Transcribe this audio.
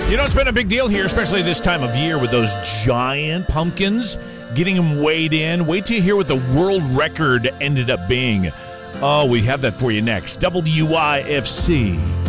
You know, it's been a big deal here, especially this time of year with those giant pumpkins, getting them weighed in. Wait till you hear what the world record ended up being. Oh, we have that for you next. WIFC.